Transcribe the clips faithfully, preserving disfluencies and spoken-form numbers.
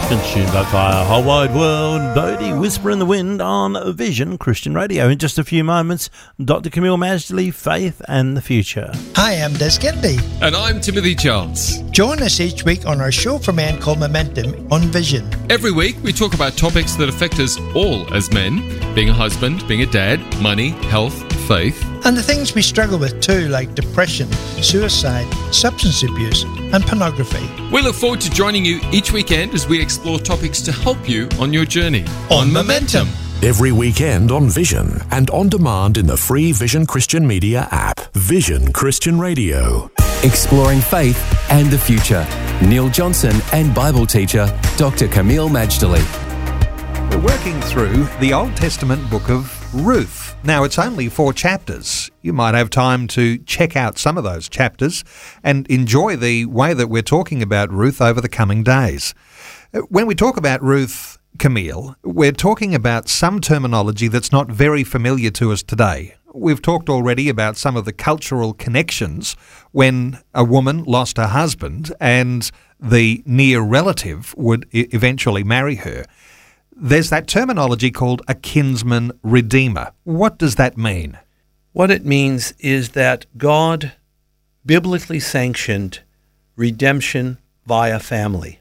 Consumed by fire, whole wide world. Bodie, Whisper in the Wind on Vision Christian Radio. In just a few moments, Doctor Camille Majdali, Faith and the Future. Hi, I'm Des Kennedy. And I'm Timothy Charles. Join us each week on our show for men called Momentum on Vision. Every week, we talk about topics that affect us all as men. Being a husband, being a dad, money, health, faith. And the things we struggle with too, like depression, suicide, substance abuse and pornography. We look forward to joining you each weekend as we explore topics to help you on your journey. On Momentum. Every weekend on Vision and on demand in the free Vision Christian Media app. Vision Christian Radio. Exploring faith and the future. Neil Johnson and Bible teacher Doctor Camille Majdali. We're working through the Old Testament book of Ruth. Now, it's only four chapters. You might have time to check out some of those chapters and enjoy the way that we're talking about Ruth over the coming days. When we talk about Ruth, Camille, we're talking about some terminology that's not very familiar to us today. We've talked already about some of the cultural connections when a woman lost her husband and the near relative would e- eventually marry her. There's that terminology called a kinsman redeemer. What does that mean? What it means is that God biblically sanctioned redemption via family.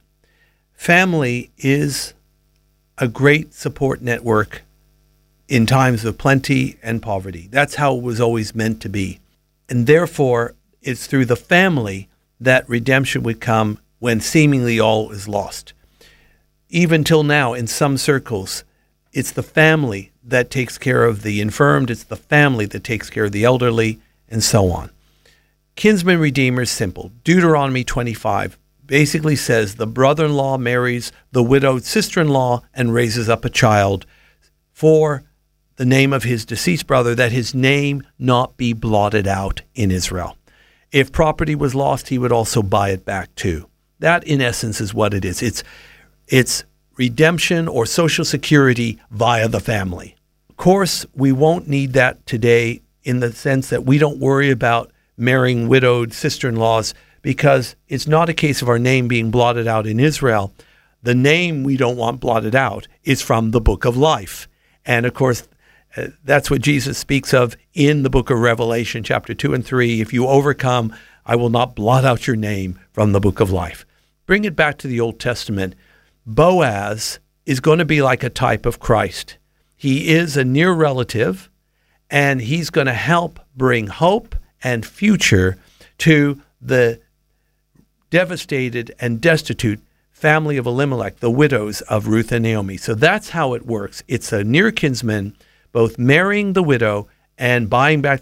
Family is a great support network in times of plenty and poverty. That's how it was always meant to be. And therefore, it's through the family that redemption would come when seemingly all is lost. Even till now, in some circles, it's the family that takes care of the infirmed, it's the family that takes care of the elderly, and so on. Kinsman redeemer is simple. Deuteronomy twenty-five basically says the brother-in-law marries the widowed sister-in-law and raises up a child for the name of his deceased brother, that his name not be blotted out in Israel. If property was lost, he would also buy it back too. That, in essence, is what it is. It's It's redemption or social security via the family. Of course, we won't need that today in the sense that we don't worry about marrying widowed sister-in-laws because it's not a case of our name being blotted out in Israel. The name we don't want blotted out is from the book of life. And of course, uh, that's what Jesus speaks of in the book of Revelation, chapter two and three. If you overcome, I will not blot out your name from the book of life. Bring it back to the Old Testament. Boaz is going to be like a type of Christ. He is a near relative, and he's going to help bring hope and future to the devastated and destitute family of Elimelech, the widows of Ruth and Naomi. So that's how it works. It's a near kinsman, both marrying the widow and buying back